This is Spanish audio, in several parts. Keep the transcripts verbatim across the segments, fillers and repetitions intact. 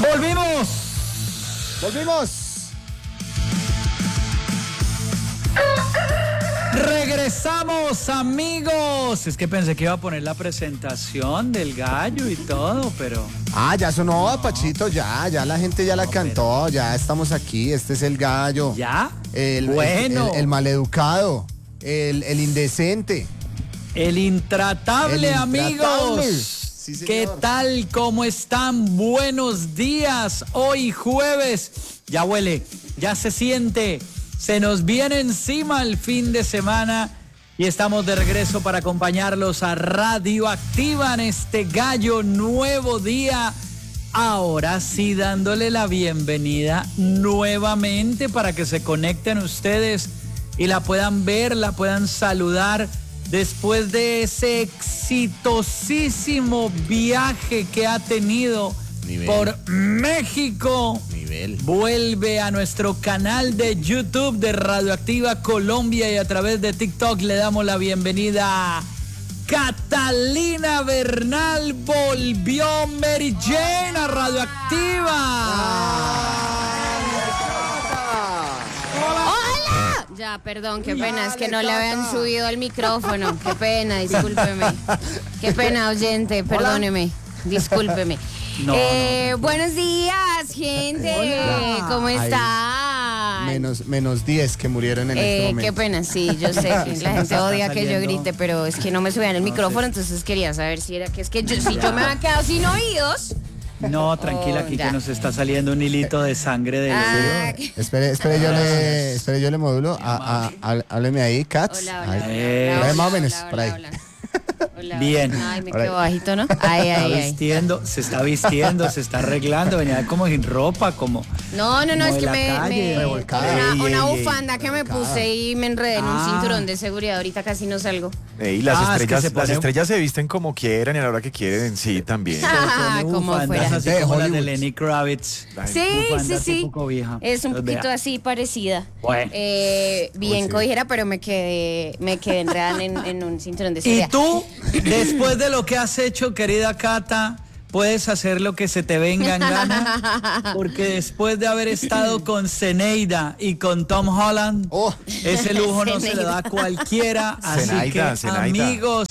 ¡Volvimos! ¡Volvimos! ¡Regresamos, amigos! Es que pensé que iba a poner la presentación del gallo y todo, pero... Ah, ya sonó, no. Pachito, ya, ya la gente ya la no, cantó, pero... ya estamos aquí, este es el gallo. ¿Ya? El, bueno. El, el, el maleducado, el, el indecente. El intratable, el intratable. Amigos. Sí, ¿qué tal? ¿Cómo están? Buenos días. Hoy jueves. Ya huele, ya se siente. Se nos viene encima el fin de semana y estamos de regreso para acompañarlos a Radioactiva en este gallo nuevo día. Ahora sí, dándole la bienvenida nuevamente para que se conecten ustedes y la puedan ver, la puedan saludar después de ese exitosísimo viaje que ha tenido Nivel. por México. Nivel. Vuelve a nuestro canal de YouTube de Radioactiva Colombia y a través de TikTok le damos la bienvenida a Catalina Bernal. Volvió Mary Jane a Radioactiva. ¡Hola! Ya, perdón, qué pena, es que no le habían subido al micrófono. Qué pena, discúlpeme. Qué pena, oyente, perdóneme. Discúlpeme. No, eh, no, no. Buenos días, gente. Hola. ¿Cómo están? Menos, menos diez que murieron en eh, este momento. Qué pena, sí, yo sé que la gente odia que yo grite, pero es que no me subían el micrófono, entonces quería saber si era que es que yo, si yo me había quedado sin oídos. No, tranquila, aquí oh, que nos está saliendo un hilito de sangre del ah, oído. Espere, espere, yo le, espere, yo le modulo. A, a, a, hábleme ahí, Cats. Hola, hola, ahí. hola, Eh, hola, más o menos, hola, por ahí. Hola, hola. Hola, bien. Ay, me quedo bajito, ¿no? Ay, ay, está vistiendo, ay. se está vistiendo, se está arreglando, venía como sin ropa, como. No, no, no, es que me, me una, ey, una ey, bufanda ey, que me puse y me enredé en ah. un cinturón de seguridad. Ahorita casi no salgo. Y las ah, estrellas, es que las pone... estrellas se visten como quieran y a la hora que quieren, sí, también. Ah, como fuera. Así como la de Lenny Kravitz. Sí, sí, sí. Es un poquito vea. así parecida. Bueno. Eh, bien sí. cobijera, pero me quedé, me quedé enredada en, en un cinturón de seguridad. ¿Y tú, después de lo que has hecho, querida Cata, puedes hacer lo que se te venga en gana? Porque después de haber estado con Zeneida y con Tom Holland, oh. ese lujo no se le da a cualquiera. Así Zenaida, que, Zenaida. amigos,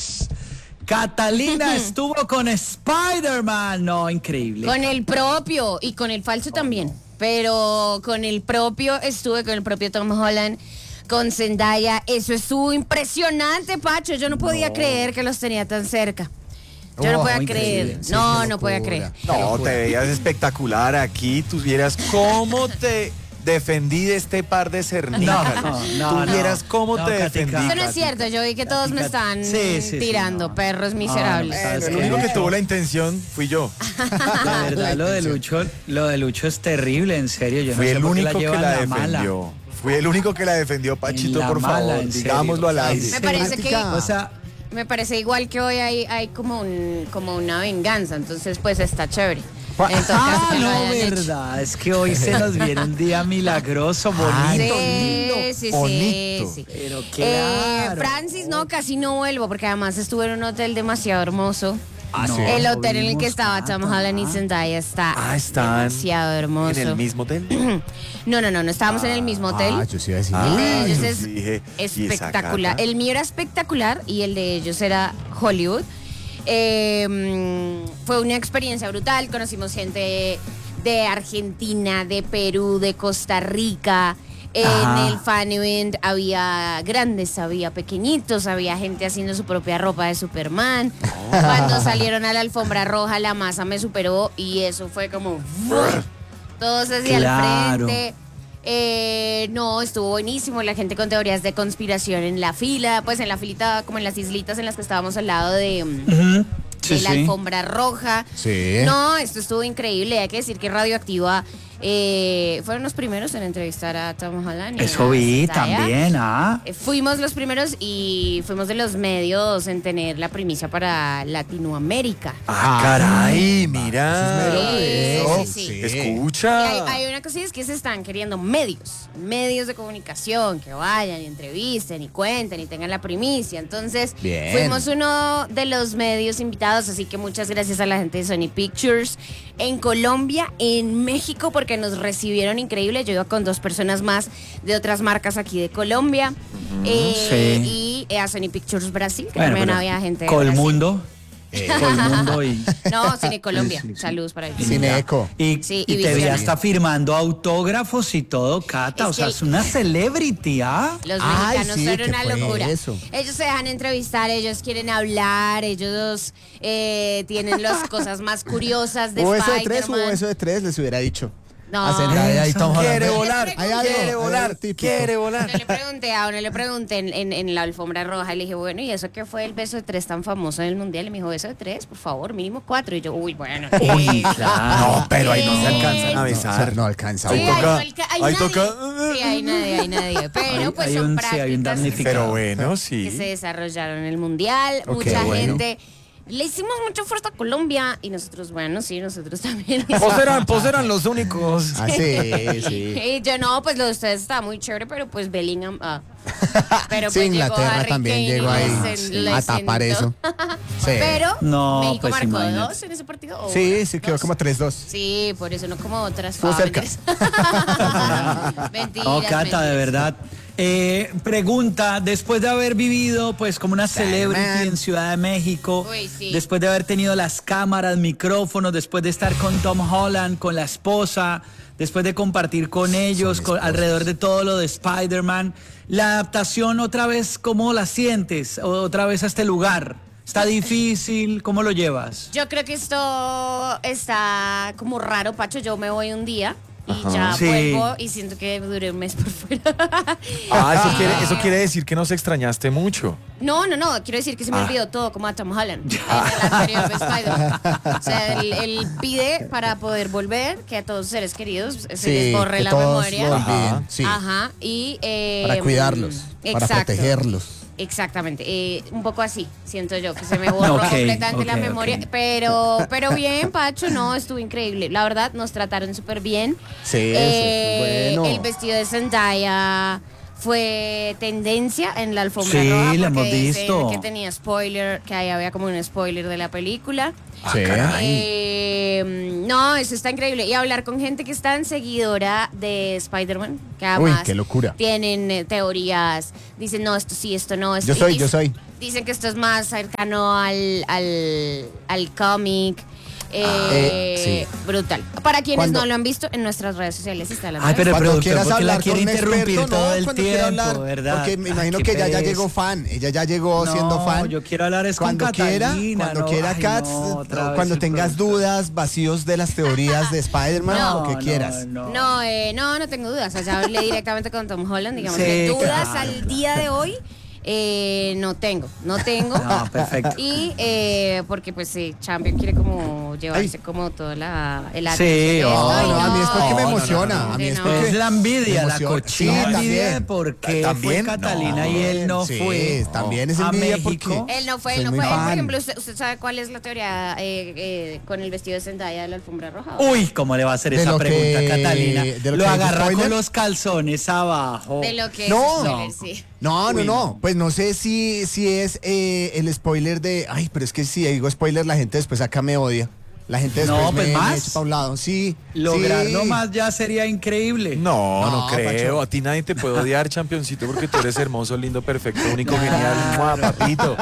Catalina estuvo con Spider-Man. No, increíble. Con el propio y con el falso oh, también. No. Pero con el propio, estuve con el propio Tom Holland. Con Zendaya, eso estuvo impresionante, Pacho. Yo no podía no. creer que los tenía tan cerca. Yo oh, no podía creer. Sí, no, no podía creer. No, te veías espectacular aquí. Tú vieras cómo te defendí de este par de cernícalos. No, no, Tú vieras no, cómo no, te defendí. Eso no es cierto. Yo vi que todos Katica. me estaban sí, sí, tirando, sí, no. perros miserables. Ah, no, el único que tuvo la intención fui yo. La verdad, lo de Lucho, lo de Lucho es terrible, en serio. Yo Fui no sé el único la que la, la defendió. Mala. Fui el único que la defendió, Pachito, por mala, favor, digámoslo al aire. Me parece que, o sea, me parece igual que hoy hay, hay como un, como una venganza, entonces pues está chévere. Entonces, ah, no, verdad, hecho. Es que hoy se nos viene un día milagroso, bonito, sí, lindo, sí, bonito. Sí, sí. Pero claro. Eh, Francis, no, casi no vuelvo, porque además estuve en un hotel demasiado hermoso. Ah, no, sí. El hotel en el que estaba Tom Holland y Zendaya está ah, ¿están demasiado hermoso. ¿En el mismo hotel? No, no, no, no estábamos ah, en el mismo hotel. Ah, yo sí iba a decir. El de ah, ellos es dije, espectacular. El mío era espectacular y el de ellos era Hollywood. Eh, fue una experiencia brutal. Conocimos gente de Argentina, de Perú, de Costa Rica. En ah. el fan event había grandes, había pequeñitos, había gente haciendo su propia ropa de Superman. Oh. Cuando salieron a la alfombra roja, la masa me superó y eso fue como todos hacia claro. el frente. Eh, no, estuvo buenísimo. La gente con teorías de conspiración en la fila, pues en la filita, como en las islitas en las que estábamos al lado de, uh-huh. sí, de la sí. alfombra roja. Sí. No, esto estuvo increíble. Hay que decir que Radioactiva eh, fueron los primeros en entrevistar a Tom Holland. Eso vi también, ah. Eh, fuimos los primeros y fuimos de los medios en tener la primicia para Latinoamérica. Ah, caray, mira. Sí, sí, sí, sí, sí. Escucha. Y hay, hay una cosa, es que se están queriendo medios, medios de comunicación, que vayan y entrevisten y cuenten y tengan la primicia. Entonces, Bien. fuimos uno de los medios invitados, así que muchas gracias a la gente de Sony Pictures en Colombia, en México, porque nos recibieron increíble. Yo iba con dos personas más de otras marcas aquí de Colombia. Mm, eh, sí. Y a Sony Pictures Brasil, que Bueno, también pero había gente de Colmundo. Eh. Colmundo y... No, Cine Colombia. Sí, sí, sí. Saludos para ellos. Cine Eco. Y, Sí, y y te vi Visión. hasta firmando autógrafos y todo, Cata. Es o sea, que- es una celebrity, ¿ah? Los Ay, mexicanos sí, son ¿qué una fue locura. eso? Ellos se dejan entrevistar, ellos quieren hablar, ellos eh, tienen las cosas más curiosas de ¿Hubo eso de tres? Spider-Man. ¿Hubo eso de tres? Les hubiera dicho. No. A Zendaya y Tom Holland. Quiere Ven, volar, hay algo, quiere hay volar, algo típico. quiere volar. Yo le pregunté a uno, le pregunté en, en, en la alfombra roja y le dije, bueno, ¿y eso qué fue el beso de tres tan famoso en el mundial? Y me dijo, beso de tres, por favor, mínimo cuatro. Y yo, uy, bueno. Uy, sí. claro. No, pero ahí no se alcanzan a No, besar. no alcanza. Sí, Ahí hay, toca- hay- hay ahí nadie. toca- Sí, hay nadie, hay nadie. Pero Hay- pues hay son un- sí, hay un prácticas damnificado. Pero bueno, que sí. se desarrollaron en el mundial. Ok, Mucha bueno. gente. Le hicimos mucha fuerza a Colombia y nosotros, bueno, sí, nosotros también. Pues eran, pues eran los únicos. Ah, sí, sí. Y yo no, pues lo de ustedes está muy chévere, pero pues Bellingham. Ah. Pero Sí, pues Inglaterra llegó Harry también Kane y llegó ahí les en- les a tapar sentó. eso. Sí. Pero No, México pues marcó imagínate. dos en ese partido. ¿o Sí, uno? sí, quedó Dos. como tres dos. Sí, por eso no como otras. Estuvo Ah, cerca. mentiras. Mentiras, No, Cata, de mentiras. verdad. Eh, pregunta, después de haber vivido pues como una celebrity man. en Ciudad de México, Uy, sí. después de haber tenido las cámaras, micrófonos, después de estar con Tom Holland, con la esposa, después de compartir con ellos, con- alrededor de todo lo de Spider-Man, la adaptación otra vez, ¿cómo la sientes? O- Otra vez a este lugar. ¿Está difícil? ¿Cómo lo llevas? Yo creo que esto está como raro, Pacho. Yo me voy un día y Ajá. ya Sí. vuelvo y siento que duré un mes por fuera. Ah, eso quiere, eso quiere decir que nos extrañaste mucho. No, no, no, quiero decir que se me Ah. olvidó todo como a Tom Holland en el anterior de Spider-Man. O sea, él, él pide para poder volver que a todos sus seres queridos se les borre que la todos memoria. lo olviden, Ajá. sí. Ajá, y... eh, Para cuidarlos, para exacto. protegerlos. Exactamente, eh, un poco así, siento yo, que se me borró Ok, completamente la ok, memoria, ok. pero pero bien, Pacho, no, estuvo increíble, la verdad, nos trataron súper bien. Sí, eso Eh, es bueno. El vestido de Zendaya fue tendencia en la alfombra Sí, roja lo porque hemos dicen visto. que tenía spoiler, que ahí había como un spoiler de la película. Sí. Eh, no, eso está increíble. Y hablar con gente que es tan seguidora de Spider-Man, que además qué locura. tienen eh, teorías, dicen no, esto sí, esto no. Esto. Yo soy, y yo dic- soy. Dicen que esto es más cercano al, al, al cómic. Eh, Eh, sí. Brutal. Para quienes Cuando- no lo han visto, en nuestras redes sociales está la Ay, pero el Cuando productor, quieras ¿por qué la hablar quiere con un interrumpir experto, todo no, el cuando quiera tiempo, hablar, verdad? porque me Ay, imagino qué que ella ya pereza. llegó fan, ella ya llegó No, siendo fan. yo quiero hablar es con cuando quiera, Catalina, cuando no, quiera, ay, Katz, no, otra vez cuando el tengas productor. dudas, vacíos de las teorías de Spider-Man, No, lo que no, quieras. no. No, eh, no, no tengo dudas. O sea, hablé directamente con Tom Holland. Digamos Sí, que dudas claro. al día de hoy eh, no tengo, no tengo. No, perfecto. Y eh, porque pues sí, Champion quiere como llevarse como toda la el Sí, atención de esto, oh, y No, no, a mí es porque me No, no, emociona. no, no. A mí Sí, es no. porque Es la envidia, me la emociona. cochina Sí, envidia también. de por qué ¿También? fue Catalina No, y él no sí, fue también es a envidia México. porque- Él no fue, Soy él no muy fue. Él, por fan. ejemplo, ¿usted, usted sabe cuál es la teoría eh, eh, con el vestido de Zendaya de la alfombra roja? Uy, ¿cómo le va a hacer De esa lo pregunta, que- Catalina? de lo Lo que es agarra spoiler. con los calzones abajo. De lo que No. es spoiler, sí. No, no, Uy, no. no. Pues no sé si, si es eh, el spoiler de. Ay, pero es que si digo spoiler, la gente después acá me odia. La gente después No, pues me, me más. echa pa' un lado. Sí. Lograrlo sí. más ya sería increíble. No, no, No, creo. Pacho. A ti nadie te puede odiar, championcito, porque tú eres hermoso, lindo, perfecto, único, genial. ¡Mua, papito!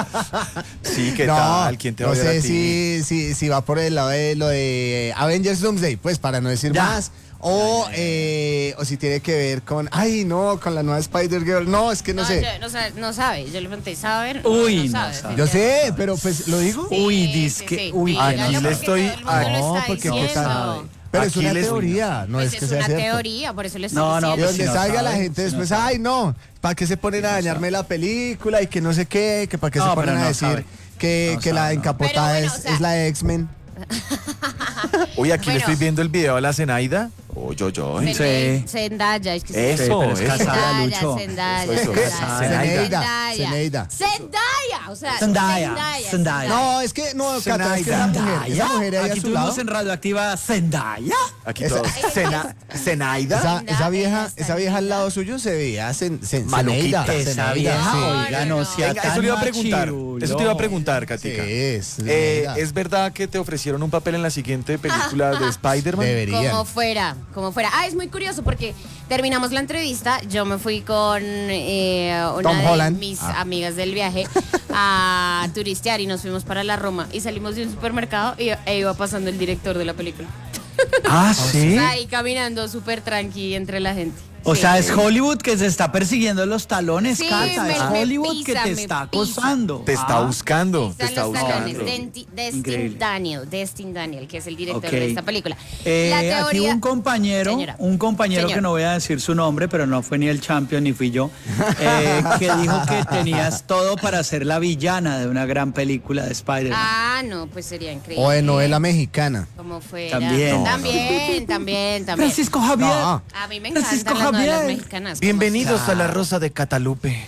Sí, ¿qué no, tal? ¿Quién te va no a odiar sé a ti? si, si, si va por el lado de lo de Avengers Doomsday, pues para no decir Ya. más. O, eh, o si tiene que ver con. Ay, no, con la nueva Spider-Girl. No, es que no, sé. yo- no, sabe, no sabe. Yo le pregunté, ¿saben? Uy, no, no sabe. Yo sé, pero pues lo digo. Sí, Uy, sí, dizque- sí. uy, Dígalo aquí le porque estoy- todo el mundo lo No, está porque qué diciendo. tal. Pero es Aquí una les- teoría, no Pues es es, que sea una cierto. teoría, por eso le estoy No, no, Y diciendo. pues donde si no salga la sabe, gente si no después, sabe. ay no, ¿para qué se ponen a dañarme la película y que no sé qué? Que para qué No, se pero ponen a no decir sabe. que, No que la sabe, no. encapotada Pero bueno, es, o sea- es la de X-Men. Uy, aquí le Bueno. estoy viendo el video a la Zenaida. Oh, yo, yo. Sí. Zendaya, es que sí. Eso, Sí, pero es eso. casada, Zendaya, Lucho. Zendaya, Eso, eso. Zendaya, Zeneida, Zendaya. Zeneida. Zendaya, o sea, Zendaya, Zendaya. No, es que, no, Cata, es que esa mujer, esa mujer ahí Aquí a su lado. tuvimos en Radioactiva Zendaya. Aquí Esa- todos. Zena- Zenaida. Esa, Linda, esa vieja, ella está esa vieja al linda. lado suyo se veía Zen- Zen- Maluquita. Zeneida, Esa Zeneida, vieja, sí. oiga, no no. sea Venga, tan eso le iba a preguntar. machirulo. Eso te iba a preguntar, Katica. Sí, es, Eh, Zeneida. ¿Es verdad que te ofrecieron un papel en la siguiente película de Spider-Man? Deberían. Como fuera, como fuera. Ah, es muy curioso porque terminamos la entrevista, yo me fui con eh, una Tom de Holland. mis Ah. amigas del viaje a turistear y nos fuimos para la Roma y salimos de un supermercado y e iba pasando el director de la película. Ah, sí. Ahí caminando súper tranqui entre la gente. O Sí. sea, es Hollywood que se está persiguiendo los talones, Sí, Cata. me- Es me Hollywood pisa, que te me está pisa. acosando. Te está Ah, buscando, te Están está los talones. buscando. Denti- Destin Increíble. Daniel, Destin Daniel, que es el director ok. de esta película. Eh, La Aquí teoría- un compañero, Señora. un compañero Señor. que no voy a decir su nombre, pero no fue ni el champion ni fui yo, eh, que dijo que tenías todo para ser la villana de una gran película de Spider-Man. Ah, no, pues sería increíble. O de novela mexicana. Como fuera. También. No, no. También, también, también. Francisco Javier. No. A mí me Francisco encantan las novelas Javier. mexicanas. como Bienvenidos a la Rosa de Catalupe.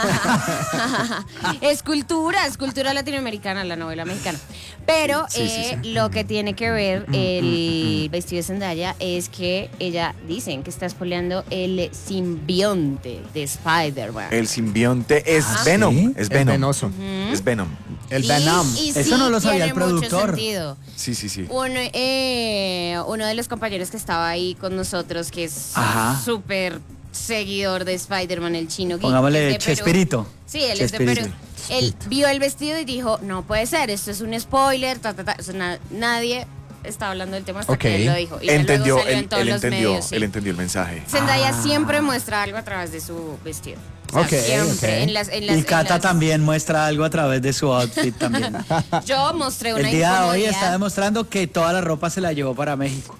es cultura, es cultura latinoamericana la novela mexicana. Pero Sí, sí, eh, sí. lo que tiene que ver el vestido de Zendaya es que ella dicen que está espoleando el simbionte de Spider-Man. El simbionte es Ah, Venom. ¿sí? Es El Venom. venoso. Es Venom. El Y- Venom. y Eso sí no lo sabía tiene el productor. mucho sentido. Sí, sí, sí. Un, eh, uno de los compañeros que estaba ahí con nosotros, que es Ajá. súper seguidor de Spider-Man, el chino. Geek, Pongámosle es de Perú. Chespirito. Sí, él Chespirito. es de Perú. Él vio el vestido y dijo, no puede ser, esto es un spoiler, ta, ta, ta. O sea, na- nadie está hablando del tema hasta Ok. que él lo dijo. Y ya Entendió, luego salió él, en todos él los entendió, medios, sí. él entendió el mensaje. Zendaya Ah. siempre muestra algo a través de su vestido. O sea, Ok, siempre. ok. En las, en las, Y en Cata las- también muestra algo a través de su outfit también. Yo mostré una El día de hoy incomodidad. está demostrando que toda la ropa se la llevó para México.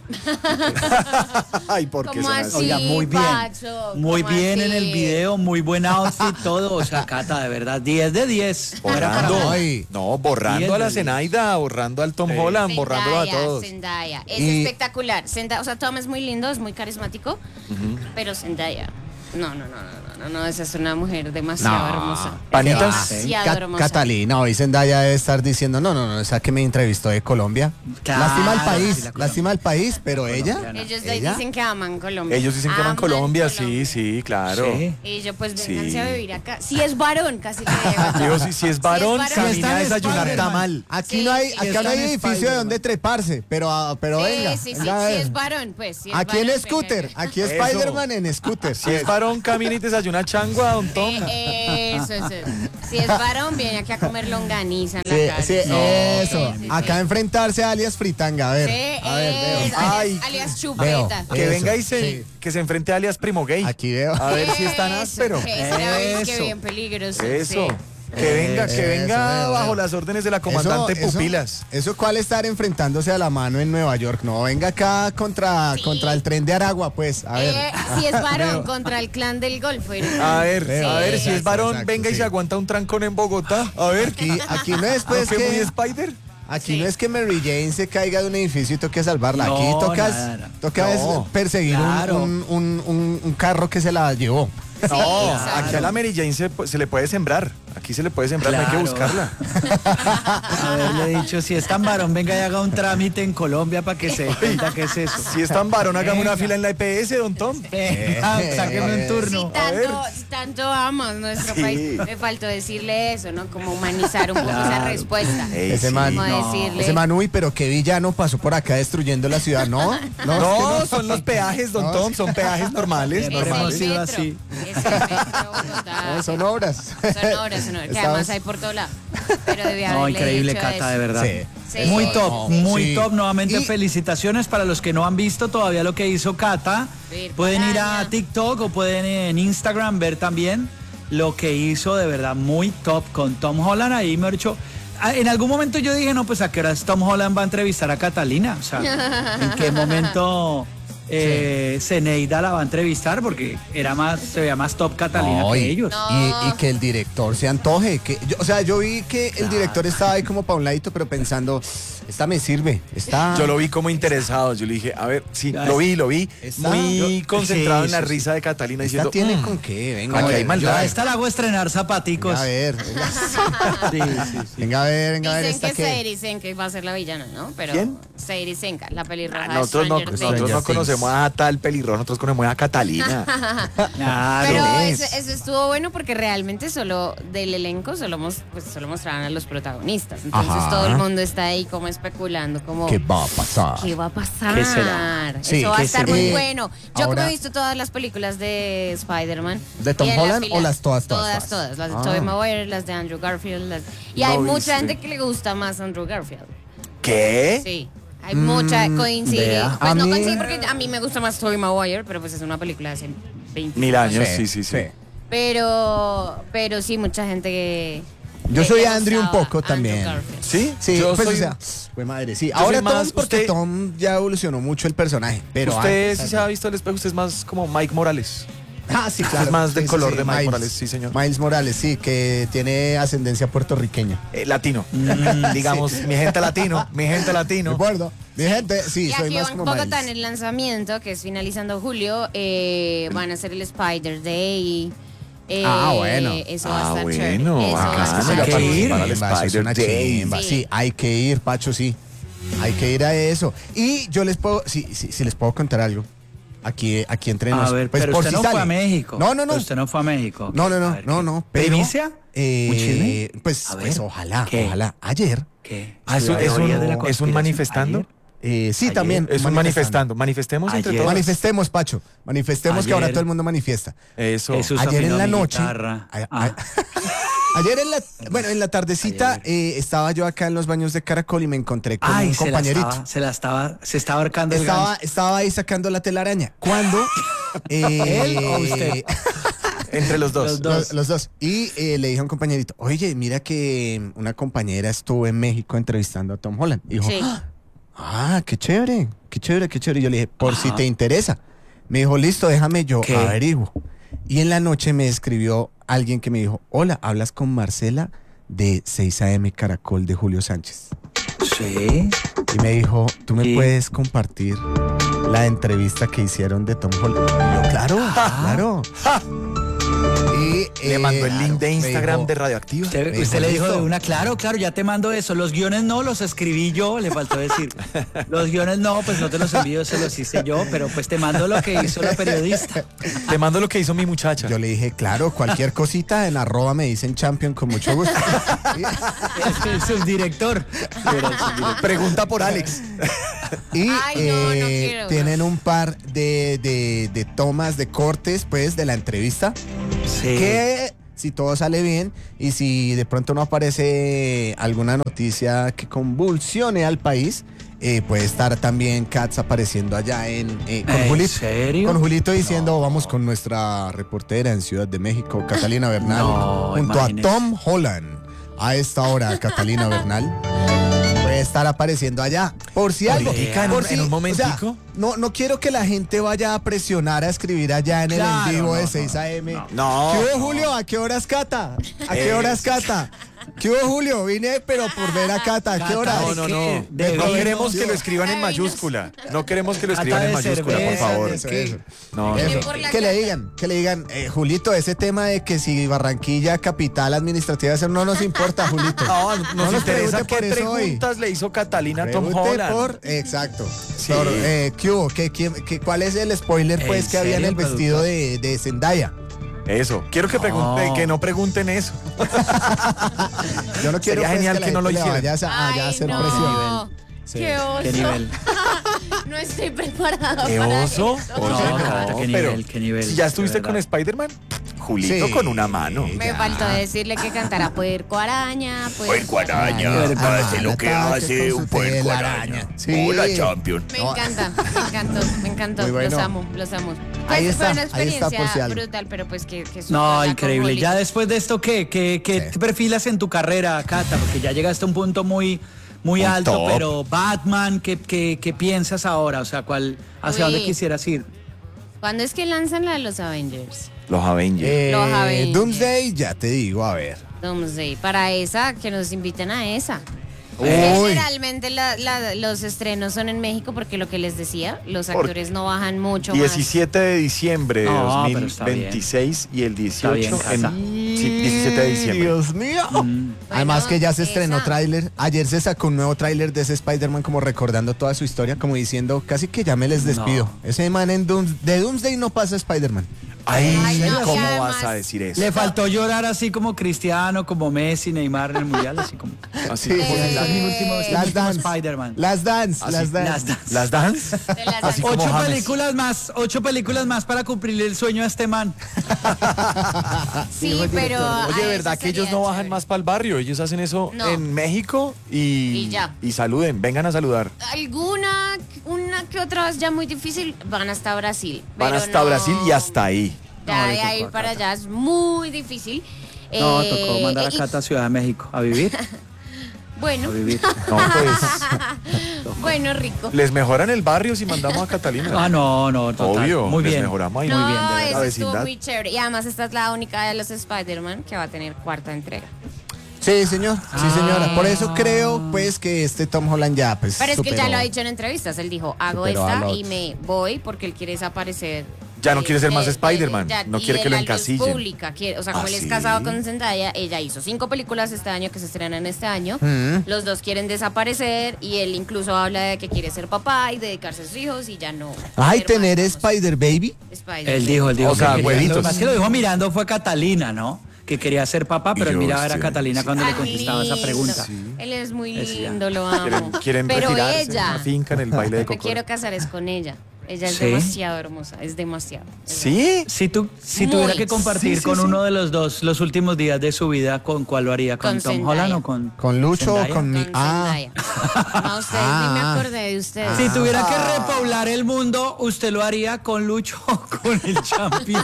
Ay, ¿por qué ¿Cómo son así? así? Oiga, muy bien. Pacho, Muy ¿cómo bien en así? el video, muy buen outfit, todo. O sea, Cata, de verdad, diez de diez. Era para Borrando. Ay. No, borrando Diez a la de diez. Zenaida, borrando al Tom Holland, borrándolo a Zendaya, todos. Zendaya. Es Y- espectacular. Zendaya, o sea, Tom es muy lindo, es muy carismático, pero Zendaya. No, no, no, no, no, no, esa es una mujer demasiado No. hermosa. Panitas. Demasiado Ca- hermosa. Catalina, hoy Zendaya debe estar diciendo, no, no, no, esa que me entrevistó de Colombia. Claro, lástima al sí, país, la Colombia. lástima al país, pero ella, Colombiana. Ellos de ahí ¿Ella? dicen que aman Colombia. Ellos dicen que aman Colombia, sí, Colombia. sí, claro. Sí. Y yo, pues, Sí. vénganse a vivir acá. Si es varón, casi le digo. Digo, si, si es varón, varón. camina Está a en desayunar Spider-Man. tamal. Aquí Sí, no hay, sí, acá está no hay en edificio de Spider-Man. donde treparse, pero, ah, pero venga. Sí, sí, sí, venga a si ver. es varón, pues. Si es Aquí en varón, scooter, venga. aquí Eso. Spider-Man en scooter. Si es varón, camina y desayuna changua, don Tom. Eh, Eso, eso. Si es varón, viene aquí a comer longaniza en Sí, la sí, calle. eso. Sí, sí, Acá sí. enfrentarse a alias Fritanga, a ver. Sí, a ver, es, veo. Ay. alias, alias chupeta. Veo. Que Eso, venga y se, sí. que se enfrente a alias Primo Gay. Aquí veo. A ver si es tan Eso, áspero. que será Eso. que bien peligroso. Eso. sí. Que venga, que Eso, venga veo, bajo veo. las órdenes de la comandante Eso- eso- Pupilas. Eso, cuál estar enfrentándose a la mano en Nueva York. No, venga acá contra, Sí. contra el tren de Aragua, pues. A ver. Eh, si es varón contra el clan del Golfo. A ver, Veo, a ver, si exacto, es varón, exacto, venga y sí. se aguanta un trancón en Bogotá. A ver. Aquí, aquí no es pues ¿No fue muy que, Spider? aquí Sí. no es que Mary Jane se caiga de un edificio y toque salvarla. Aquí No, tocas, nada, nada. toca es No, perseguir un- claro. un, un- un- un carro que se la llevó. No, exacto. aquí a la Mary Jane se, se le puede sembrar. Aquí se le puede sembrar, no hay que Claro. buscarla. Haberle dicho, si es tan varón, venga y haga un trámite en Colombia para que se dé cuenta que es eso. Si es tan varón, hagamos una Venga. fila en la E P S, don Tom. Venga, sáqueme un Si turno. A ver. tanto, si tanto amas nuestro Sí. país, me faltó decirle eso, ¿no? Como humanizar un poco esa Claro. respuesta. Ey, Ese sí. man, Como no. decirle. ese man, uy, pero qué villano pasó por acá destruyendo la ciudad. No, no, No, es que son los peajes, don No, Tom, son peajes normales. Es Siempre el hemos sido metro, así. es el metro Bogotá. no, son obras. Son obras, son obras, que Estamos- además hay por todo lado. Pero debía No, haberle increíble, dicho Cata, eso. de verdad. Sí. Sí. Muy top, muy Sí. top. Nuevamente, Y- felicitaciones para los que no han visto todavía lo que hizo Cata. Vir Pueden ir a Palaña. TikTok o pueden en Instagram ver también lo que hizo de verdad muy top con Tom Holland. Ahí me he dicho. En algún momento yo dije, no, pues a qué horas Tom Holland va a entrevistar a Catalina. O sea, ¿en qué momento eh, Zeneida la va a entrevistar? Porque era más, se veía más top Catalina No, que y- ellos. No. Y, y que el director se antoje. Que, yo- o sea, yo vi que el director estaba ahí como para un ladito, pero pensando, Esta me sirve. Esta... Yo lo vi como interesado. Yo le dije, a ver, sí, Ya, lo vi, lo vi. ¿Está? Muy Yo- concentrado sí, en la sí, sí. risa de Catalina Esta diciendo, tiene "Mm, con qué, venga. Aquí a hay ver, maldad. Yo a venga, esta la hago estrenar zapaticos. a ver, venga, Sí, sí, sí. venga a ver, venga a ver. Dicen ¿Esta que qué? Sadie Senka va a ser la villana, ¿no? Pero ¿Quién? Sadie Senka, la pelirroja Ah, de nosotros no, Stranger Things. nosotros no Stranger conocemos a tal pelirrojo, nosotros conocemos a Catalina. Claro. Pero ¿Quién eso, es? eso estuvo bueno porque realmente solo del elenco solo, mos- pues, solo mostraban a los protagonistas. Entonces Ajá. todo el mundo está ahí como especulando, como ¿Qué va a pasar? ¿qué va a pasar? ¿Qué será? Sí, Eso va a ¿qué estar será? muy Eh, bueno. Yo ahora- que me he visto todas las películas de Spider-Man. ¿De Tom y en la Holland fila- o las todas, todas, Todas, todas? todas. Las de Ah. Tobey Maguire, las de Andrew Garfield. las- Y No hay viste. mucha gente que le gusta más Andrew Garfield. ¿Qué? Sí. Hay mucha coincide. vea. Pues A no mí- coincide porque a mí me gusta más Tobey Maguire, pero pues es una película de hace veinte Mil años, sí, sí, sí. Pero, pero sí, mucha gente que. Yo que soy le Andrew un gustaba poco Andrew también. Garfield. ¿Sí? Sí, Yo pues soy- o sea, pues madre, sí. soy Ahora más- Tom, porque usted- Tom ya evolucionó mucho el personaje, pero usted antes- sí se ha visto el espejo, usted es más como Mike Morales. Ah, sí, Usted claro. es más de Sí, sí, color sí, de Mike Miles. Morales, sí, señor. Miles Morales, sí, que tiene ascendencia puertorriqueña. Eh, latino. Digamos, mi gente latino, mi gente ¿De latino. acuerdo? Mi gente, sí, Y soy aquí más en como Bogotá, en Miles. el lanzamiento, que es finalizando julio, eh, van a hacer el Spider Day. Eh, Ah, bueno. Eso va a Ah, estar bueno, chévere. Eso va a bacano, estar hay que chévere. ir. Para el Spider espacio, es una Day. chimba. Sí. Sí, hay que ir, Pacho, sí. Hay que ir a eso. Y yo les puedo, sí, sí, sí les puedo contar algo. Aquí, aquí entre nos. A ver, Pues pero por usted si no fue sale. a México. No, no, no. Pero usted no fue a México. No, no, A no, ver, no, ¿qué? no. Pero, ¿Primicia? eh, ¿Un chisme? Pues, A ver. pues ojalá, ¿Qué? ojalá. Ayer. ¿Qué? Ah, ¿es un- ¿La es un- teoría de la es un conspiración? manifestando? Ayer. Eh, sí, Ayer. también. Es un manifestando. Manifestemos entre Ayer. todos. Manifestemos, Pacho. Manifestemos que Ayer. ahora todo el mundo manifiesta. Eso. Jesús Ayer en afinó la mi noche. guitarra. a- a- Ah. Ayer en la, bueno, en la tardecita Ayer. eh, estaba yo acá en los baños de Caracol y me encontré con Ay, un se la, compañerito. estaba, se la estaba, se estaba ahorcando el Estaba, ganso. estaba ahí sacando la telaraña. ¿Cuándo? Eh, ¿Él o usted? Entre los dos. Los dos. Los, los dos. Y eh, le dije a un compañerito, oye, mira que una compañera estuvo en México entrevistando a Tom Holland. Y dijo, Sí. ah, qué chévere, qué chévere, qué chévere. Y yo le dije, por si Ajá. te interesa. Me dijo, listo, déjame yo ¿Qué? averiguo. Y en la noche me escribió alguien que me dijo, hola, hablas con Marcela de seis a eme Caracol de Julio Sánchez. Sí. Y me dijo, ¿tú me ¿Y? puedes compartir la entrevista que hicieron de Tom Holland? Y yo, claro, claro. Y, Le eh, mandó el link claro, de me Instagram dijo, de Radioactiva. Usted, Me usted dijo, le dijo de "Listo". una, claro, claro, ya te mando eso. Los guiones no los escribí yo, le faltó decir. Los guiones no, pues no te los envío, se los hice yo, pero pues te mando lo que hizo la periodista. Te mando lo que hizo mi muchacha. Yo le dije, claro, cualquier cosita en arroba me dicen champion con mucho gusto. El subdirector. Era el subdirector. Pregunta por Alex. Y Ay, no, no eh, quiero. tienen un par de, de- de tomas, de cortes, pues, de la entrevista. Sí. Que si todo sale bien y si de pronto no aparece alguna noticia que convulsione al país, eh, puede estar también Katz apareciendo allá en eh, con ¿En Julito. serio? Con Julito diciendo, vamos con nuestra reportera en Ciudad de México, Catalina Bernal, No, junto imagínese. a Tom Holland. A esta hora, Catalina Bernal puede estar apareciendo allá. Por si algo. Ahoritica, en por un- si- en un o sea, momentico. no, no quiero que la gente vaya a presionar a escribir allá en el Claro, en vivo no, de no, seis a eme. No. ¿Qué hubo, no. Julio? ¿A qué horas Cata? ¿A qué Eso. horas Cata? ¿Qué hubo, Julio? Vine, pero por ver a Cata. ¿A qué Cata, horas? No, no, ¿De no. qué? ¿De No vino? queremos que lo escriban en Ay, mayúscula. No queremos que lo Cata escriban en de mayúscula, por cerveza, favor. de- Eso, ¿Qué? eso. No, Viene no. por la Que le Cata. digan, que le digan, eh, Julito, ese tema de que si Barranquilla, capital administrativa, eso no nos importa, Julito. No, nos No nos interesa pregunte qué por eso hoy. preguntas le hizo Catalina a Tom Pregunte Holland. por- exacto. Sí. Por, eh, ¿qué hubo? ¿Qué, quién- qué- ¿Cuál es el spoiler pues ¿En que había en el serio, vestido productor? de, de Zendaya? Eso. Quiero que, pregunte, No. que no pregunten eso. Yo no quiero Sería pues, genial la que no lo gente le hicieran. vaya a, allá a Ay, hacer no. presión. Sí. Qué oso. ¿Qué nivel? No estoy preparada ¿Qué para oso? eso. Oye, No, no, Cata, qué pero nivel, qué nivel, si ya de estuviste con verdad. Spider-Man, Julito Sí. con una mano. Me Ya. faltó decirle que cantara puerco araña. Puerco araña, Puerco hace lo que araña, hace con un su puerco telaraña. araña. Sí. Hola, champion. Me No. encanta, me encantó, me encantó. Muy bueno. Los amo, los amo. Ahí Pues está, fue una ahí está, por experiencia si algo. brutal, pero pues que, que No, suceda con increíble. Julito. Ya después de esto, ¿qué? ¿Qué, qué Sí. te perfilas en tu carrera, Cata? Porque ya llegaste a un punto muy, muy Un alto, top. pero Batman, ¿qué, qué, qué piensas ahora? O sea, ¿cuál, ¿hacia Uy. dónde quisieras ir? ¿Cuándo es que lanzan la de los Avengers? Los Avengers. Eh, Los Avengers. Doomsday, ya te digo, a ver. Doomsday. Para esa, que nos inviten a esa. Generalmente la, la, los estrenos son en México porque lo que les decía, los actores no bajan mucho diecisiete de diciembre de No, dos pero mil está veintiséis y el dieciocho bien, en Cata. sí, diecisiete de diciembre. Dios mío. Mm. Además que ya se estrenó esa. tráiler. Ayer se sacó un nuevo tráiler de ese Spider-Man como recordando toda su historia, como diciendo casi que ya me les despido. No. Ese man en Dooms- de Doomsday no pasa Spider-Man. Ay, Ay, no, ¿cómo y además- vas a decir eso? Le faltó llorar así como Cristiano, como Messi, Neymar en el Mundial, así como... Así Sí. como Eh, Es mi último, es mi Las último Dance. Spider-Man. Las Dance, Así- las Dance. Las Dance. ¿Las dance? De las Así como Ocho James. películas más, ocho películas más para cumplirle el sueño a este man. Sí, pero. Oye, ay, ¿verdad eso que ellos sería no bajan chévere. más para el barrio? Ellos hacen eso No. en México y, Y ya. y saluden, vengan a saludar. Alguna, una que otra vez ya muy difícil, van hasta Brasil. Van pero hasta no- Brasil y hasta ahí. Ya No, de le ahí tocó a para Cata. allá es muy difícil. No, Eh, tocó mandar a y- Cata a Ciudad de México a vivir. Bueno, A vivir. No, pues bueno, rico. les mejoran el barrio si mandamos a Catalina. Ah, no, no, total. Obvio, Muy les bien. mejoramos ahí. No, bien, de verdad. La eso estuvo vecindad. muy chévere. Y además esta es la única de los Spider-Man que va a tener cuarta entrega. Sí, señor. Sí, Ah. señora. Por eso creo, pues, que este Tom Holland ya, pues, Pero es que él ya superó. lo ha dicho en entrevistas. Él dijo, hago Superó a esta Lot. y me voy porque él quiere desaparecer. Ya no eh, quiere ser más de- Spider-Man, de- ya- no y quiere de que lo la luz encasillen. pública, quiere- o sea, como ¿Ah, él es sí? casado con Zendaya, ella hizo cinco películas este año que se estrenan este año. Mm. Los dos quieren desaparecer y él incluso habla de que quiere ser papá y dedicarse a sus hijos y ya no. Ay, ser tener más famoso. Spider-Baby. Spider-Man. Él dijo, él dijo. O sea, que quería- huevitos. Lo más que lo dijo mirando fue Catalina, ¿no? Que quería ser papá, pero Y él yo, miraba a sí, Catalina sí. cuando le Tan contestaba esa lindo. pregunta. Él es muy Decía. lindo, lo amo. Quieren, quieren Pero retirarse en ella, una finca en el baile de me Coco. quiero casar es con ella. Ella es ¿Sí? demasiado hermosa, es demasiado. es ¿Sí? Si, tú, si Muy. tuviera que compartir Sí, sí, con sí. uno de los dos los últimos días de su vida, ¿con cuál lo haría? ¿Con, Con Tom Zendaya. Holland o con ¿Con Lucho o Zendaya? con mi...? Con Ah, Zendaya. No, ustedes ni me Ah. acordé de ustedes. Si tuviera que repoblar el mundo, ¿usted lo haría con Lucho o con el champion?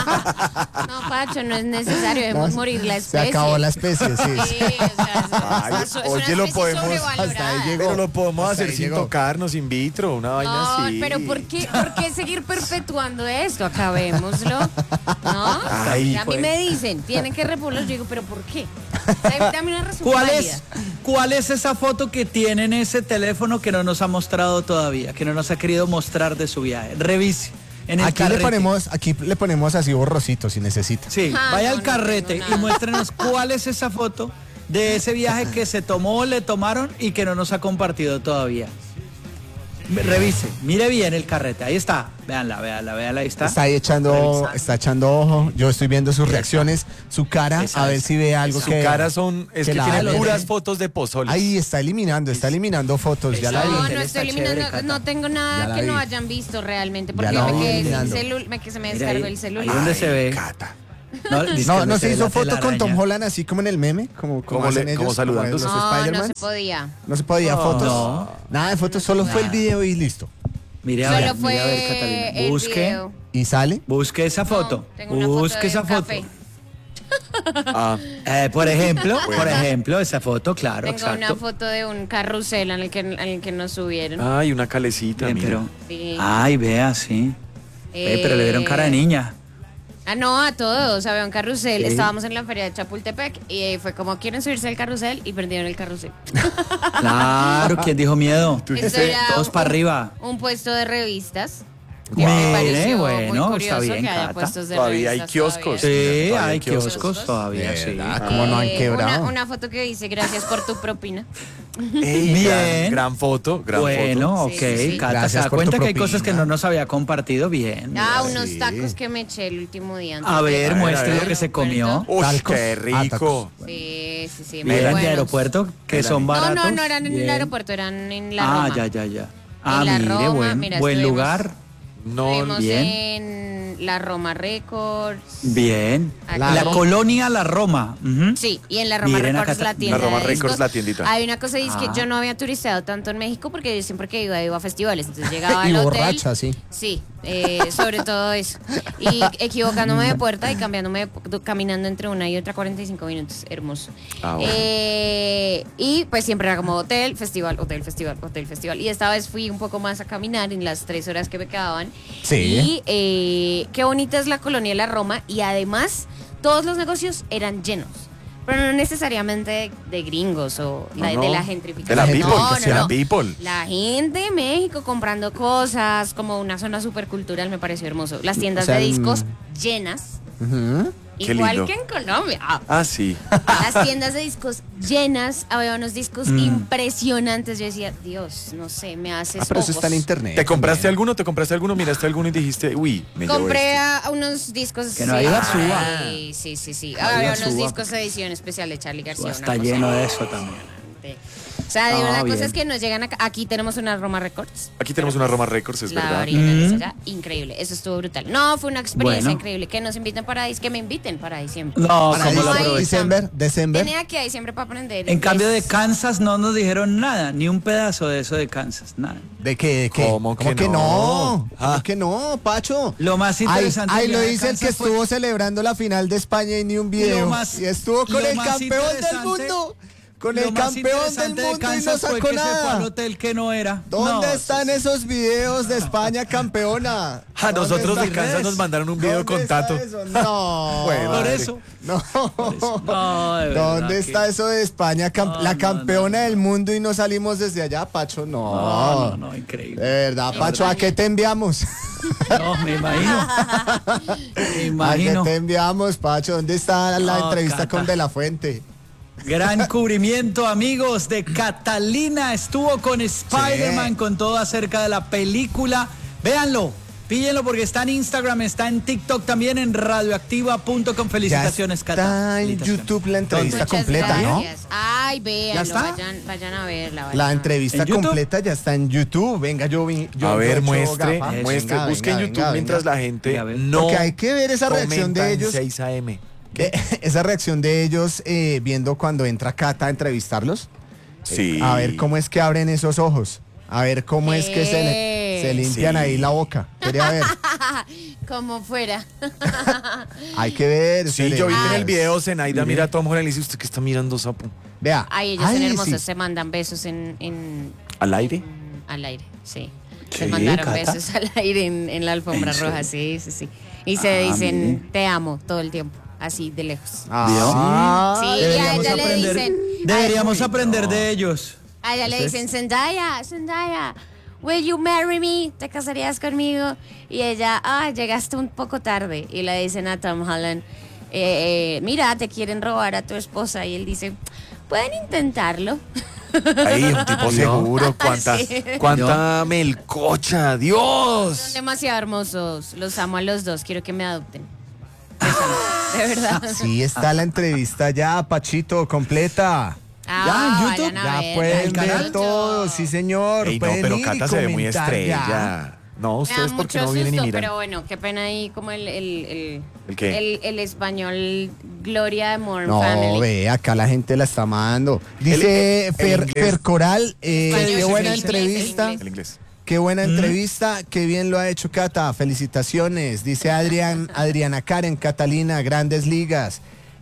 No, Pacho, no es necesario, debemos no, morir la se especie. acabó la especie, sí. Sí, o sea, Ay, es, es una oye, lo especie podemos- sobrevalorada. hasta ahí llegó. Pero lo podemos Hasta hacer ahí sin llegó. tocarnos, in vitro, una vaina No, así. pero ¿por qué, ¿por qué seguir perpetuando esto? Acabémoslo. ¿No? Ay, Y a mí pues. me dicen, tienen que repoblar. Yo digo, ¿pero por qué? Dame dame una razón ¿Cuál válida. es, ¿Cuál es esa foto que tiene en ese teléfono que no nos ha mostrado todavía, que no nos ha querido mostrar de su viaje? Revise. En el Aquí le carrete. ponemos, aquí le ponemos así borrosito si necesita. Sí, Ah, vaya no, al no carrete tengo y nada. muéstrenos cuál es esa foto de ese viaje que se tomó, le tomaron y que no nos ha compartido todavía. Revise, mire bien el carrete, ahí está. Véanla, véanla, véanla, ahí está. Está ahí echando, Revisando. está echando ojo. Yo estoy viendo sus reacciones, su cara, Esa, a ver esa. si ve algo Su que. cara son, es que que, la tiene haga. puras fotos de pozole. Ahí está eliminando, está eliminando fotos, ya la vi. No, no Está estoy chévere, eliminando, Cata. no tengo Ya nada la que no vi. hayan visto realmente, Ya porque la me vi quedé sin eliminando. celu- me, que se me Mira descargó ahí, el ahí celular. donde se ve. Cata. No, dice que No, donde no se se ve hizo la foto con Tom telaraña. Holland así como en el meme, como, como Como hacen le- ellos, como saludando los sus- No, no Spider-Man. se podía. No se podía No. fotos. No. Nada de fotos, solo fue el video y listo. Mire a Solo ver, fue mire a ver, Catalina. el Busque, video. ¿Y sale? busque esa foto. No, tengo una foto Busque de esa un foto. café. Ah, Eh, por ejemplo, por ejemplo, esa foto, claro, Tengo exacto. una foto de un carrusel en el que, en el que nos subieron. ay, una calecita, Bien, mira. pero, Sí. ay, vea, sí. Ve, pero le dieron cara de Eh, niña. Ah, no, a todos. Había un carrusel. Sí. Estábamos en la feria de Chapultepec y eh, fue como, ¿quieren subirse al carrusel? Y perdieron el carrusel. Claro, ¿quién dijo miedo? Esto era Todos un- para arriba. Un puesto de revistas. que Mire, me pareció bueno, muy está curioso bien, que haya Cata. puestos de Todavía hay revistas kioscos. todavía. Sí, Todavía hay hay kioscos. kioscos todavía, sí. ¿Verdad? ¿Cómo no han Eh, quebrado? Una, una foto que dice, gracias por tu propina. Ey, Bien. Gran, gran foto, gran Bueno, foto. ok, Sí, sí, sí. Cata, Gracias se da por tu cuenta que hay cosas que propina. no nos había compartido bien. Ah, Sí. unos tacos que me eché el último día. antes A de- ver, A ver, muestre a lo ver. que se comió. Uy, Talcos. qué Ah, rico. tacos. Sí, sí, sí. ¿Y muy eran de buenos. aeropuerto? Que Eran- son No, baratos. no, no eran en el Bien. aeropuerto, eran en la Ah, Roma. ya, ya, ya. Ah, la mire, Roma, buen, mira, buen estuvimos- lugar. No, Estuvimos bien. en la Roma Records. Bien. La La, Roma. colonia La Roma. Ujú. Sí, y en la Roma Miren Records acá la ta- tienda La Roma de Records, discos. la tiendita. Hay una cosa, y es que Ah. yo no había turisteado tanto en México porque yo siempre que iba, iba a festivales. Entonces llegaba Y al hotel. borracha, sí. Sí, eh, sobre todo eso. Y equivocándome de puerta y cambiándome, de pu- caminando entre una y otra cuarenta y cinco minutos. Hermoso. Ah, bueno. Eh, y pues siempre era como hotel, festival, hotel, festival, hotel, festival. Y esta vez fui un poco más a caminar en las tres horas que me quedaban. Sí. Y eh, qué bonita es la colonia de la Roma. Y además, todos los negocios eran llenos. pero no necesariamente de, de gringos o la, no, de no. la De gentrificación. la No, people, no, de la no. people. La gente de México comprando cosas, como una zona súper cultural, me pareció hermoso. Las tiendas O sea, de el- discos llenas, Ujú. Qué igual lindo. que en Colombia. Ah, sí. Las tiendas de discos llenas, había unos discos impresionantes. Yo decía, Dios, no sé, me haces Ah, pero eso ojos. está en internet. ¿Te compraste también. alguno? ¿Te compraste alguno? ¿Miraste alguno y dijiste, uy, me llevo Compré este? a unos discos. Que no hay Garzúa. Sí, sí, sí, sí. No hay Había unos Garzúa. discos de edición especial de Charly García. Está una cosa lleno de eso también. O sea, de Ah, verdad, bien. cosas que nos llegan acá. Aquí tenemos una Roma Records. Aquí tenemos una Roma Records, es La verdad. original es Mm. allá, increíble. Eso estuvo brutal. No, fue una experiencia Bueno. increíble. Que nos inviten para ahí, que me inviten para ahí siempre. No, Para como lo la diciembre, aprovechan? December, December. Viene aquí a diciembre para aprender. En cambio de Es- Kansas no nos dijeron nada, ni un pedazo de eso de Kansas, nada. ¿De qué? ¿De qué? ¿Cómo que no? no? ¿Cómo Ah. que no, Pacho? Lo más interesante Ahí, ahí del lo viaje a dice el que Kansas fue- estuvo celebrando la final de España y ni un video. Lo más- y estuvo con lo el más campeón del interesante- mundo. Con Lo el más campeón del interesante de mundo y no Kansas fue sacó que se fue al nada. hotel que no era. ¿Dónde No, están esos videos de España campeona? A ¿Dónde nosotros de está? Kansas nos mandaron un video ¿Dónde con está Tato. eso? No. Bueno, Por madre. eso. No. No, de verdad ¿Dónde que- está eso de España? Cam- No, la no, campeona no, no. del mundo y no salimos desde allá, Pacho. No. No, no, no, De increíble. verdad, Pacho, ¿a qué te enviamos? No, me imagino. Me ¿A qué imagino. te enviamos, Pacho? ¿Dónde está la No, entrevista Cata. con De La Fuente? Gran cubrimiento, amigos, de Catalina. Estuvo con Spider-Man, Sí. con todo acerca de la película. Véanlo, píllenlo porque está en Instagram, está en TikTok también, en radioactiva punto com. Felicitaciones, Ya Cata. está en Felicitaciones. YouTube la entrevista Muchas completa, ¿no? gracias. Ay, véanlo, ¿Ya está? vayan, vayan a verla. vayan La a- entrevista ¿En YouTube? completa ya está en YouTube. Venga, yo vi. Yo, A yo ver, echo muestre, gafa. muestre, Venga, busque en venga, YouTube venga, mientras venga. la gente Venga, a ver. no Porque hay que ver esa reacción comenta de en ellos. seis a eme. Eh, esa reacción de ellos eh, viendo cuando entra Cata a entrevistarlos. Sí. A ver cómo es que abren esos ojos. A ver cómo es que se, le- Eh. se limpian Sí. ahí la boca. Quería ver. Como fuera. Hay que ver. Sí, yo vi que en el Ay. video Zenaida mira a Tom Holland y le dice, ¿usted qué está mirando, sapo? Vea. Ay, ellos son Ay, hermosos, sí. se mandan besos en, en- ¿Al aire? al aire, sí. Sí, Se mandaron Cata. besos al aire en, en la alfombra ¿En roja, sí, sí, sí. Y se Ah, dicen, mire. te amo todo el tiempo, así de lejos. Ah, Sí, y a Deberíamos ella le aprender, dicen, deberíamos Ay, aprender no. de ellos. a ella le ¿Ustedes? dicen, Zendaya, Zendaya, will you marry me? ¿Te casarías conmigo? Y ella, ah, llegaste un poco tarde. Y le dicen a Tom Holland, eh, eh, mira, te quieren robar a tu esposa. Y él dice, pueden intentarlo. Ahí, un tipo seguro. ¿Cuánta, Sí. cuánta melcocha? Son ¡Dios! demasiado hermosos, los amo a los dos, quiero que me adopten. Los amo, de verdad. Sí, está la entrevista ya, Pachito, completa. Ah, Ya, en YouTube, vayan a Ya verla, pueden el ver canal. todo, sí señor. Ey, no, Pueden pero ir y Cata se ve muy comentar estrella. ya. No, Me da ustedes porque mucho no vienen y susto, miran. pero bueno, qué pena ahí como el, el, el, ¿El qué? el, el español Gloria de Modern No, Family. ve, acá la gente la está amando. Dice El- el Fer, inglés. Fer Coral, eh, Español, qué sí, buena sí, sí, entrevista. el El inglés. Qué buena Mm. entrevista, qué bien lo ha hecho Cata, felicitaciones. Dice Adrián, Adriana Karen, Catalina, grandes ligas.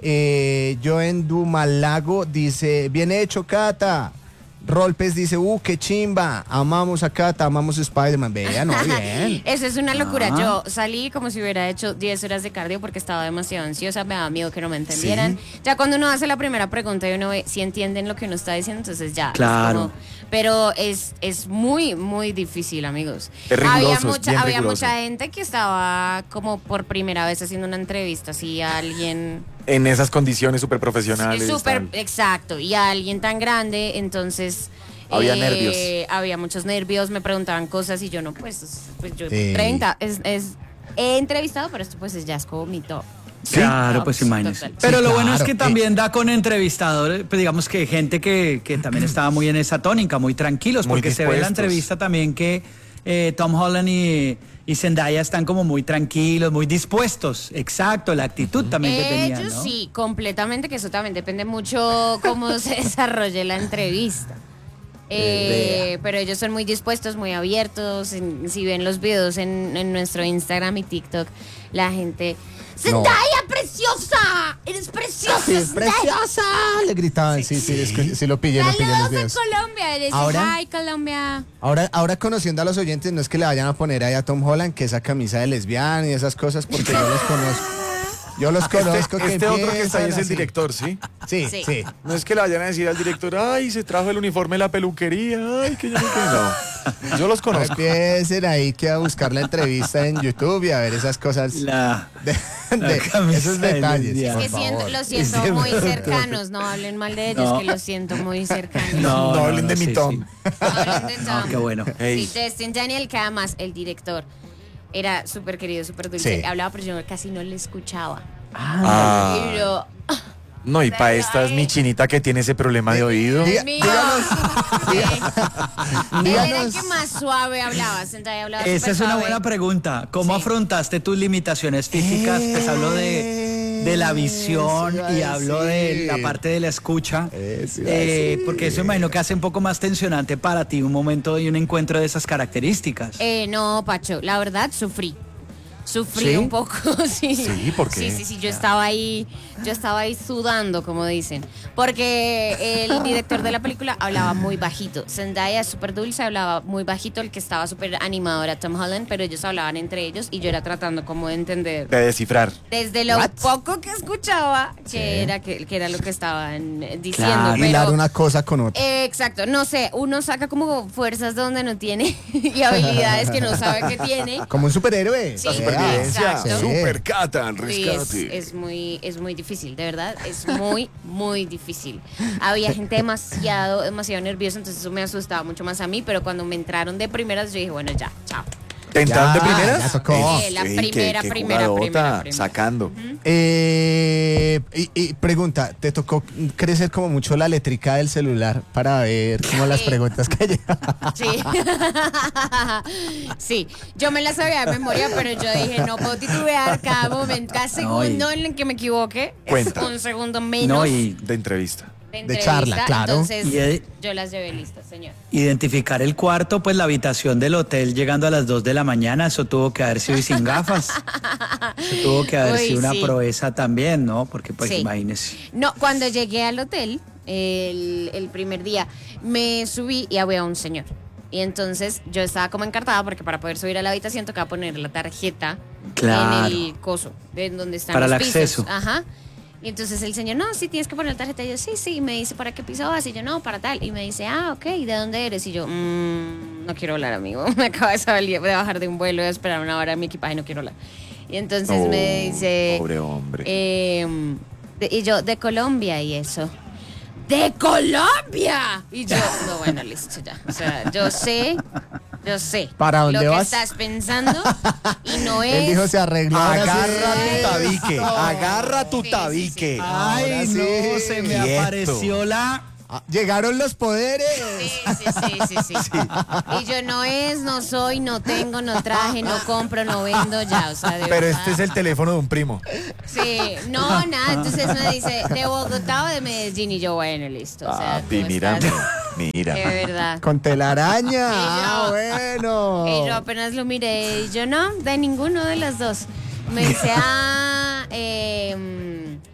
Eh, Joen Dumalago dice, bien hecho Cata. Rolpes dice, uh, qué chimba, amamos a Cata, amamos a Spider-Man. Vea, no, bien. Eso es una locura. Ah. Yo salí como si hubiera hecho diez horas de cardio porque estaba demasiado ansiosa, me daba miedo que no me entendieran. Ya cuando uno hace la primera pregunta y uno ve si entienden lo que uno está diciendo, entonces ya. es Claro. como- pero es, es muy, muy difícil, amigos. Es riguroso, había es mucha, bien había riguroso. mucha gente que estaba como por primera vez haciendo una entrevista, así a alguien. En esas condiciones súper profesionales. Es súper, tal. exacto, y a alguien tan grande, entonces... Había eh, nervios. Había muchos nervios, me preguntaban cosas y yo no, pues, pues yo Sí. treinta, es, es, he entrevistado, pero esto pues es ya es como mi top. Claro, No, pues total. imagínese. Pero Sí, lo bueno es claro. que también da con entrevistadores, pues digamos que gente que, que también estaba muy en esa tónica, muy tranquilos, Muy porque se ve en la dispuestos. entrevista también que eh, Tom Holland y, y Zendaya están como muy tranquilos, muy dispuestos. Exacto, la actitud también que tenían, Ellos ¿no? sí, completamente, que eso también depende mucho cómo se desarrolle la entrevista. Eh, pero ellos son muy dispuestos, muy abiertos. En- si ven los videos en, en nuestro Instagram y TikTok, la gente... ¡Zendaya, preciosa! ¡Eres preciosa, Sí, es Zendaya! preciosa, le gritaban, sí, sí, es que- sí lo pillé, lo pillé en los ¡Saludos a videos. Colombia! Les Ahora- ¡Hi, Colombia! Ahora, ahora conociendo a los oyentes, no es que le vayan a poner ahí a Tom Holland que esa camisa de lesbiana y esas cosas, porque yo los conozco. Yo los conozco. Este, que este otro que está ahí es empiezan el así. director, ¿sí? Sí, Sí. sí. No es que le vayan a decir al director, ay, se trajo el uniforme de la peluquería, ay, que yo no sé qué. No, yo los No conozco. empiecen ahí que a buscar la entrevista en YouTube y a ver esas cosas. La, de, la de camisa esos del detalles. Mundial. por Que siento, favor. los siento Ese muy bruto. cercanos, no hablen mal de ellos, No. que los siento muy cercanos. No, No hablen de mi sí, Tom. sí. No hablen de No, Tom. qué bueno. Ey. Sí, Destin Daniel, que además el director era súper querido, súper dulce. Sí. Hablaba, pero yo casi no le escuchaba. Ah, Y yo, no, y para esta es mi chinita que tiene ese problema de oído. Diga- mío. díganos- Sí. Él era el díganos- que más suave hablaba, sentado y hablaba Esa súper es una suave. buena pregunta. ¿Cómo Sí. afrontaste tus limitaciones físicas? Pues hablo de, de la visión Eso iba a y hablo de la decir. parte de la escucha. Eso iba a Eh, decir. porque eso imagino que hace un poco más tensionante para ti un momento y un encuentro de esas características. Eh, no, Pacho, la verdad sufrí. Sufrí ¿Sí? un poco, sí. Sí, ¿por qué? Sí, sí, sí, yo estaba ahí, yo estaba ahí sudando, como dicen. Porque el director de la película hablaba muy bajito. Zendaya es súper dulce, hablaba muy bajito. El que estaba súper animado era Tom Holland, pero ellos hablaban entre ellos y yo era tratando como de entender. De descifrar. Desde lo What? poco que escuchaba, que, era, que, que era lo que estaban eh, diciendo. Claro. Pero, Hilar una cosa con otra. eh, exacto, no sé, uno saca como fuerzas donde no tiene y habilidades que no sabe que tiene. Como un superhéroe. Sí, O sea, Supervivencia. exacto. Super Cata, al Sí, es, rescate. es muy, es muy difícil, de verdad, es muy, muy difícil. Había gente demasiado, demasiado nerviosa, entonces eso me asustaba mucho más a mí, pero cuando me entraron de primeras, yo dije, bueno, ya, chao. ¿Te entraron de Ya, primeras? ya tocó. Sí, la Ey, primera, qué- qué primera, jugadota, primera, primera. Sacando. Eh, y, y pregunta, ¿te tocó crecer como mucho la letrica del celular para ver como las Sí. preguntas que llegan? Sí. Sí, yo me la sabía de memoria, pero yo dije, no puedo titubear cada momento, cada segundo en el que me equivoque. Cuenta. Es un segundo menos No, y De entrevista. de, de charla, entrevista, claro. Entonces, Y de- yo las llevé listas, señor. identificar el cuarto, pues la habitación del hotel llegando a las dos de la mañana, eso tuvo que haber sido y sin gafas. Eso tuvo que haber Uy, sido una sí. proeza también, ¿no? Porque pues Sí. imagínese. No, cuando llegué al hotel, el, el primer día, me subí y había un señor. Y entonces yo estaba como encartada porque para poder subir a la habitación tocaba poner la tarjeta Claro. en el coso, de donde están Para los el pisos. acceso. Ajá. Y entonces el señor, no, sí tienes que poner la tarjeta. Y yo, sí, sí. Y me dice, ¿para qué piso vas? Y yo, no, para tal. Y me dice, ah, ok, ¿de dónde eres? Y yo, mmm, no quiero hablar, amigo. Me acabo de, salir, de bajar de un vuelo y de esperar una hora en mi equipaje, no quiero hablar. Y entonces Oh, me dice... Pobre hombre. Eh, de- y yo, de Colombia y eso. ¡De Colombia! Y yo, no, bueno, listo ya. O sea, yo sé, yo sé. ¿Para dónde lo que vas? estás pensando y no es. Él dijo se arregló. ahora Agarra sí. tu tabique. Agarra tu Sí, sí, tabique. sí. Ay, Ahora no, sí. se me Quieto. apareció la... Ah, llegaron los poderes. Sí, sí, sí, sí, sí, sí. Y yo no es, no soy, no tengo, no traje, no compro, no vendo, ya, o sea, de Pero verdad. este es el teléfono de un primo. Sí, no, nada, entonces me dice, ¿de Bogotá o de Medellín? Y yo, bueno, listo, o sea, Papi, tú mira, estás- mira. de verdad. Con telaraña. Y yo- Ah, bueno. Y yo apenas lo miré y yo no, de ninguno de los dos. Me dice, ah, em,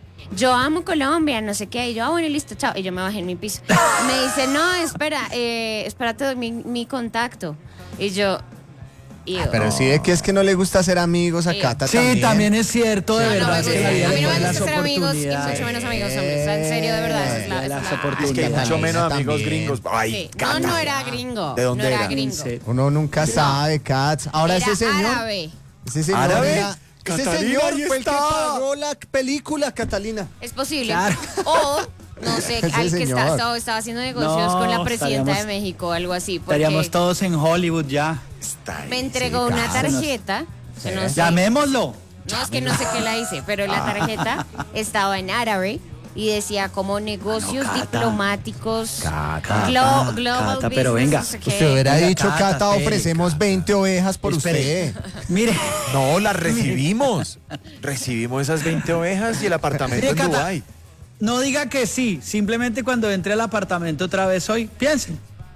yo amo Colombia, no sé qué. Y yo, ah, bueno, listo, chao. Y yo me bajé en mi piso. Me dice, no, espera, eh, espérate mi, mi contacto. Y yo, y yo, Pero sí, es que es que no le gusta hacer amigos a Sí. Cata Sí, también. también es cierto, de no, no verdad. me es que gusta. la vida A mí le no pone me las gusta ser amigos y oportunidades. mucho menos amigos hombres. O sea, en serio, de verdad. Esa es la, esa es Las la- oportunidades. Es que hay mucho menos También. amigos gringos. Ay, Sí. No, Cata. no era gringo. ¿De dónde no era era? gringo. Sí. Uno nunca sabe, Cats. Ahora Era ese señor. árabe. Ese señor ¿Árabe? era- ese Catalina, señor ahí fue el que está. pagó la película, Catalina. Es posible. Claro. O, no sé, Ese al que señor. está, estaba, estaba haciendo negocios No, con la presidenta estaríamos- de México o algo así. Porque Estaríamos todos en Hollywood ya. Está ahí, me entregó sí, una Cata. tarjeta. que no sé- Llamémoslo. No, es que no sé qué la hice, pero la tarjeta estaba en árabe y decía como negocios Cata. diplomáticos, Cata, glo- global Cata, business, pero venga, no sé qué. Usted hubiera Venga, dicho, Cata, Cata, espere, ofrecemos veinte ovejas por Espere. usted. Mire, No, las recibimos. Recibimos esas veinte ovejas y el apartamento Mire, en Cata. Dubái. no diga que sí, simplemente cuando entre al apartamento otra vez hoy, piensen.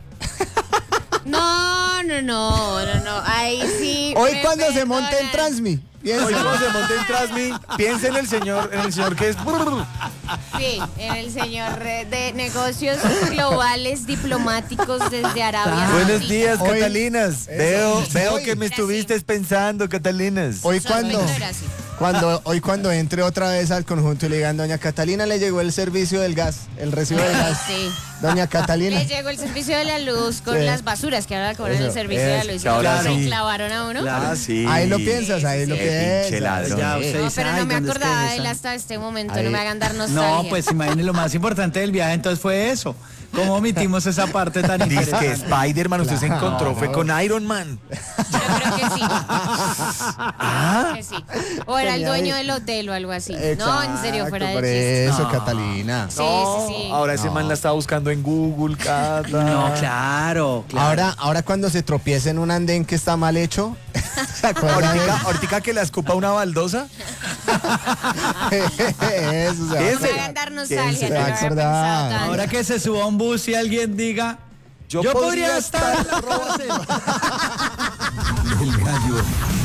No, no, no, no, no. Ahí sí. Hoy me cuando se monte en perdonan. Transmi. piensa. Hoy cuando se monte en Transmi, piensa en el señor, en el señor que es... Sí, en el señor eh, de negocios globales diplomáticos desde Arabia Buenos Saudita. días, Hoy- Catalinas. Veo, Eso. veo Hoy. que me Era estuviste así. pensando, Catalinas. Hoy No, cuando, no era así. Cuando, hoy cuando entre otra vez al conjunto y le digan, doña Catalina, le llegó el servicio del gas, el recibo del gas. Sí. Doña Catalina. Le llegó el servicio de la luz con Sí. las basuras que ahora cobran Eso, el servicio de la eso, luz. que ahora ¿Se sí. clavaron a uno? Claro. Ah, sí. Ahí lo piensas, ahí Sí, lo sí. piensas. Pinche ladrón. Ya usted No, dice, pero "Ay, no me ¿dónde es que acordaba de esa?" él hasta este momento, Ahí. no me hagan dar nostalgia. No, pues imagínese, lo más importante del viaje entonces fue eso. ¿Cómo omitimos esa parte tan Dice que interesante? Spider-Man, usted se Claro. encontró, fue con Iron Man. Yo creo que sí. Creo que sí. O era el Tenía dueño ahí. del hotel o algo así. No, en serio, Exacto, fuera de por chiste. eso, No. Catalina. Sí, No, sí, sí. ahora ese man la está buscando en Google, Cata. No, claro, claro. Ahora, ahora cuando se tropieza en un andén que está mal hecho, ¿se acuerda de Ahorita, ahorita que la escupa una baldosa. eso? Se va a No Ese. me hagan dar nostalgia, se no va lo a había acordar? pensado tanto. Ahora que se suba a un bus y alguien diga, yo, Yo podría podría estar en la cárcel. El gallo